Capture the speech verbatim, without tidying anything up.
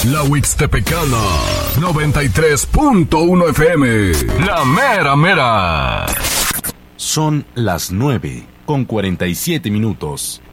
La Huixtepecana, noventa y tres punto uno F M. La mera mera. Son las nueve con cuarenta y siete minutos.